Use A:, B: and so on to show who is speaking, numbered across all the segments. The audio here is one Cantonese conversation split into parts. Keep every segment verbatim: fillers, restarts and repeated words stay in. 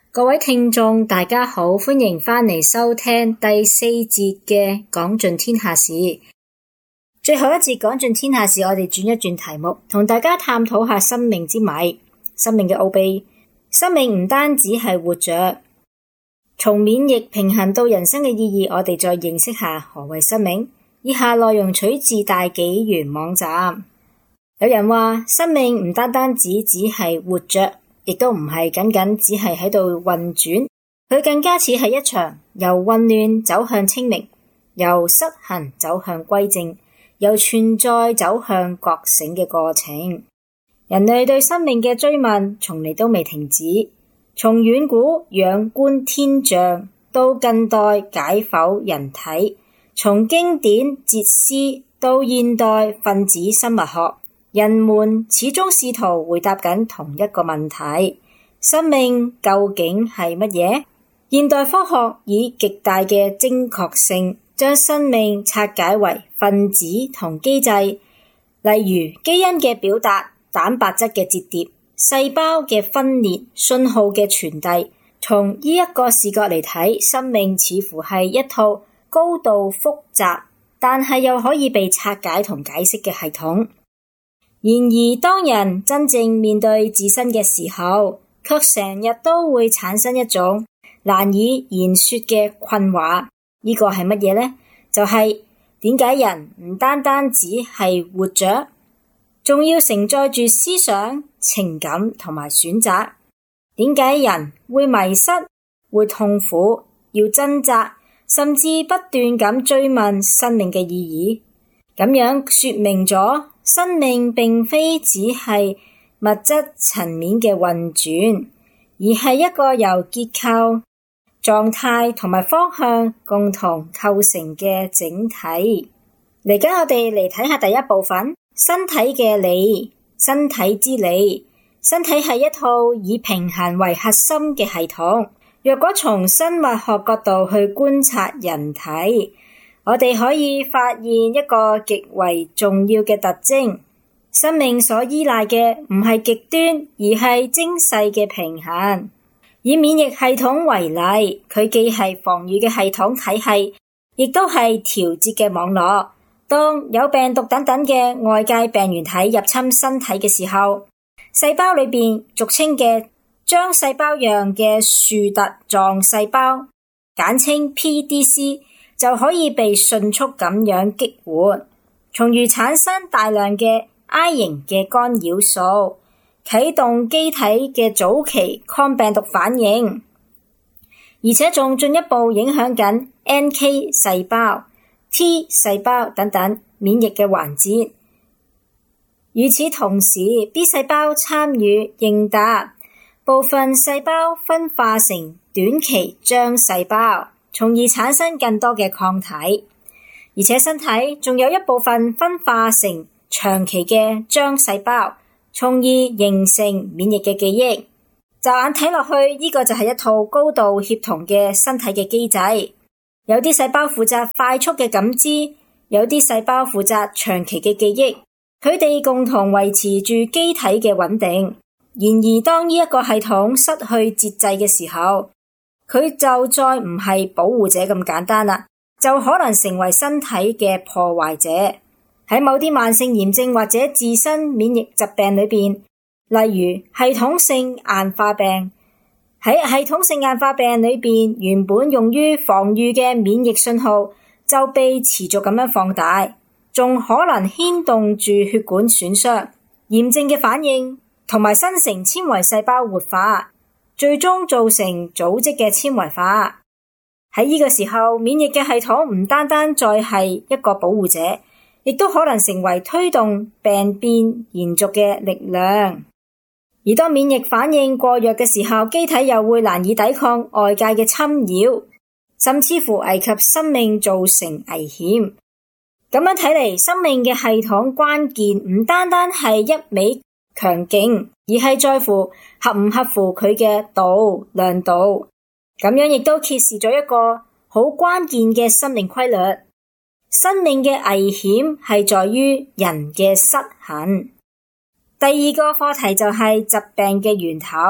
A: 各位聽眾大家好，歡迎返嚟收聽第四節嘅講盡天下事。最後一節講盡天下事，我哋轉一轉題目，同大家探討下生命之謎，生命嘅奧秘。生命唔單止係活着，從免疫平衡到人生嘅意義，我哋再認識下何謂生命。以下內容取自大紀元網站。有人話生命唔單單只只係活着，亦都唔係僅僅只係喺度運轉，佢更加似係一場由混亂走向清明，由失衡走向歸正，由存在走向覺醒嘅過程。人類對生命嘅追問從嚟都未停止，從遠古仰觀天象到近代解剖人體，從經典哲思到現代分子生物學，人們始終試圖回答緊同一個問題：生命究竟係乜嘢？現代科學以極大嘅精確性將生命拆解為分子同機制，例如基因嘅表達、蛋白質嘅折疊、細胞嘅分裂、信號嘅傳遞。從呢一個視角嚟睇，生命似乎係一套高度複雜，但係又可以被拆解同解釋嘅系統。然而，當人真正面對自身嘅時候，卻成日都會產生一種難以言說嘅困惑。呢個係乜嘢呢？就係點解人唔單單只係活着，仲要承載住思想、情感同埋選擇？點解人會迷失、會痛苦、要掙扎，甚至不斷咁追問生命嘅意義？咁樣說明咗，生命並非只係物質層面嘅運轉，而係一個由結構、狀態同埋方向共同構成嘅整體。嚟緊我哋嚟睇下第一部分，身體嘅理，身體之理。身體係一套以平衡為核心嘅系統。若果從生物學角度去觀察人體，我哋可以發現一個極為重要嘅特徵：生命所依賴嘅唔係極端，而係精細嘅平衡。以免疫系統為例，佢既係防禦嘅系統體系，亦都係調節嘅網絡。當有病毒等等嘅外界病原體入侵身體嘅時候，細胞裏邊俗稱嘅漿細胞樣嘅樹突狀細胞，簡稱 P D C， 就可以被迅速咁樣激活，從而產生大量嘅 I 型嘅干擾素，啟動機體嘅早期抗病毒反應，而且仲進一步影響緊 N K 細胞、T 細胞等等免疫嘅環節。與此同時， B 細胞參與應答，部分細胞分化成短期漿細胞，從而產生更多嘅抗體。而且身體仲有一部分分化成長期嘅漿細胞，從而形成免疫嘅記憶。驟眼睇落去，呢個就係一套高度協同嘅身體嘅機制。有啲細胞負責快速嘅感知，有啲細胞負責長期嘅記憶。佢哋共同維持住機體嘅穩定。然而，當呢一個系統失去節制嘅時候，佢就再唔係保護者咁簡單啦，就可能成為身體嘅破壞者。喺某啲慢性炎症或者自身免疫疾病裏邊，例如系統性硬化病，喺系統性硬化病裏邊，原本用於防禦嘅免疫信號就被持續咁樣放大。仲可能牽動住血管損傷、炎症嘅反應，同埋生成纖維細胞活化，最終造成組織嘅纖維化。喺呢個時候，免疫嘅系統唔單單再係一個保護者，亦都可能成為推動病變延續嘅力量。而當免疫反應過弱嘅時候，機體又會難以抵抗外界嘅侵擾，甚至乎危及生命，造成危險。咁樣睇嚟，生命嘅系統關鍵唔單單係一味強勁，而係在乎合唔合乎佢嘅度量度。咁樣亦都揭示咗一個好關鍵嘅生命規律。生命嘅危險係在於人嘅失衡。第二個課題就係疾病嘅源頭。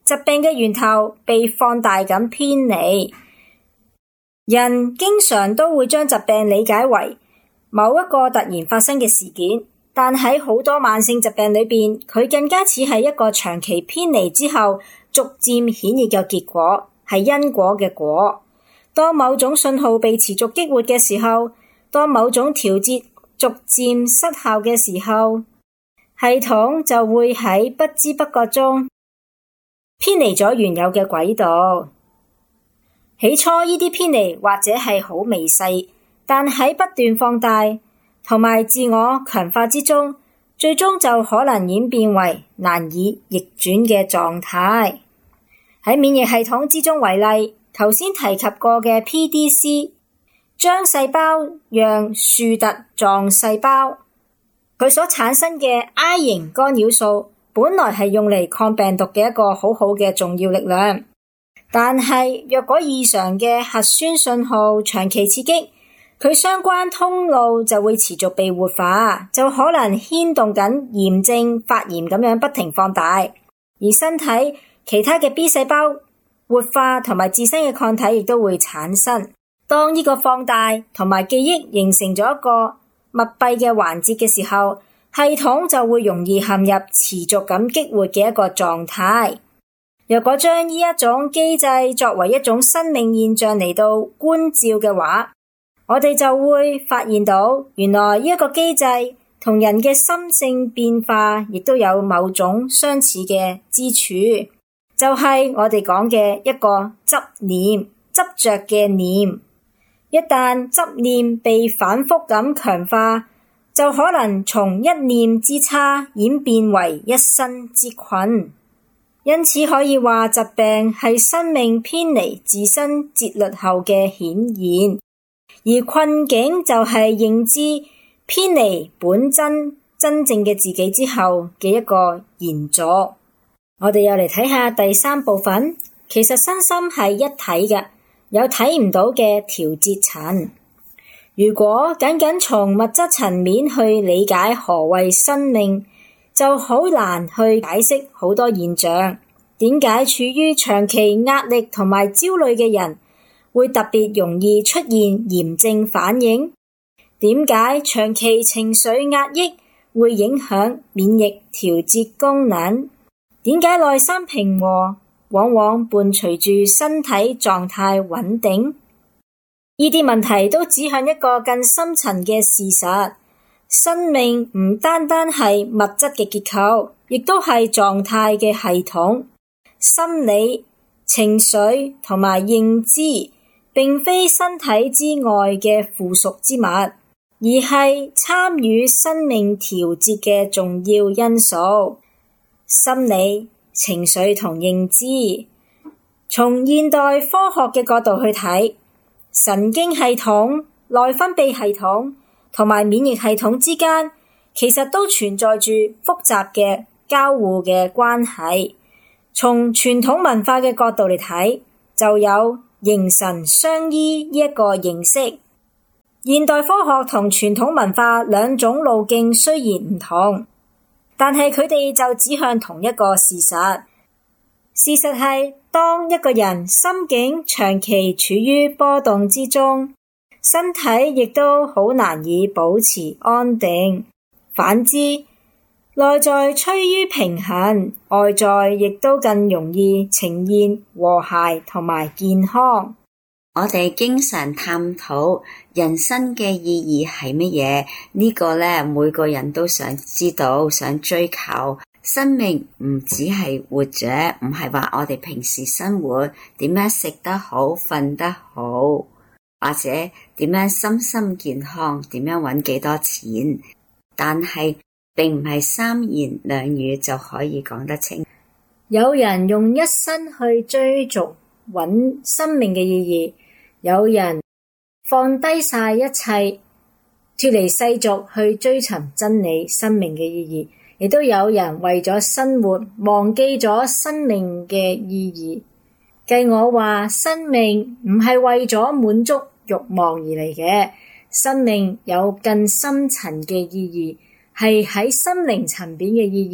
A: 疾病嘅源頭被放大咁偏離。人經常都會將疾病理解為某一個突然發生嘅事件，但喺好多慢性疾病裏邊，佢更加似係一個長期偏離之後逐漸顯現嘅結果，係因果嘅果。當某種信號被持續激活嘅時候，當某種調節逐漸失效嘅時候，系統就會喺不知不覺中偏離咗原有嘅軌道。起初呢啲偏離或者係好微細，但喺不斷放大同埋自我強化之中，最終就可能演變為難以逆轉嘅狀態。喺免疫系統之中為例，頭先提及過嘅 P D C 漿細胞樣樹突狀細胞，佢所產生嘅 I 型干擾素本來係用嚟抗病毒嘅一個好好嘅重要力量。但係若果異常嘅核酸信號長期刺激，佢相關通路就會持續被活化，就可能牽動緊炎症發炎咁樣不停放大，而身體其他嘅 B 細胞活化同埋自身嘅抗體亦都會產生。當呢個放大同埋記憶形成咗一個密閉嘅環節嘅時候，系統就會容易陷入持續咁激活嘅一個狀態。若果將呢一種機制作為一種生命現象嚟到觀照嘅話，我哋就會發現到，原來呢一個機制同人嘅心性變化亦都有某種相似嘅之處，就係我哋講嘅一個執念，執着嘅念。一旦執念被反覆咁強化，就可能從一念之差演變為一生之困。因此可以話，疾病係生命偏離自身節律後嘅顯現，而困境就係認知偏離本真真正嘅自己之後嘅一個延續。我哋又嚟睇下第三部分，其實身心係一體嘅，有睇唔到嘅調節層。如果僅僅從物質層面去理解何謂生命，就好難去解釋好多現象。點解處於長期壓力同埋焦慮嘅人會特別容易出現炎症反應？點解長期情緒壓抑會影響免疫調節功能？點解內心平和往往伴隨住身體狀態穩定？呢啲問題都指向一個更深層嘅事實：生命唔單單係物質嘅結構，亦都係狀態嘅系統。心理、情緒同埋認知並非身體之外嘅附屬之物，而係參與生命調節嘅重要因素。心理、情緒同認知，從現代科學嘅角度去睇，神經系統、內分泌系統同埋免疫系統之間其實都存在住複雜嘅交互嘅關係。從傳統文化嘅角度嚟睇，就有形神相依呢一個認識。現代科學同傳統文化兩種路徑雖然唔同，但係佢哋就指向同一個事實。事實係，當一個人心境長期處於波動之中，身體亦都好難以保持安定。反之，內在趨於平衡，外在亦都更容易呈現和諧同埋健康。
B: 我哋經常探討人生嘅意義係乜嘢？呢個咧，每個人都想知道，想追求。生命唔只係活着，唔係話我哋平時生活點樣食得好、瞓得好，或者點樣身心健康，點樣搵幾多錢，但係並唔係三言兩語就可以講得清。
A: 有人用一生去追逐揾生命嘅意義，有人放低晒一切，脫離世俗去追尋真理生命嘅意義，亦都有人為咗生活忘記咗生命嘅意義。計我話，生命唔係為咗滿足慾望而嚟嘅，生命有更深層嘅意義，係喺心靈層面嘅意義，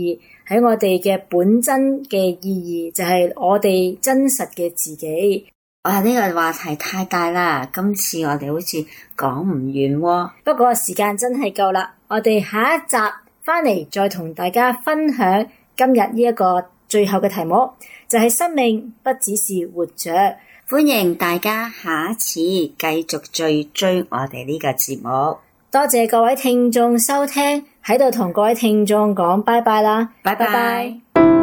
A: 喺我哋嘅本真嘅意義，就係我哋真實嘅自己。
B: 哇！呢個話題太大啦，今次我哋好似講唔完喎。
A: 不過時間真係夠啦，我哋下一集翻嚟再同大家分享今日呢一個最後嘅題目，就係生命不只是活着。
B: 歡迎大家下一次繼續追追我哋呢個節目。
A: 多謝各位聽眾收聽，喺度同各位聽眾講拜拜啦，
B: 拜拜。
A: 拜拜。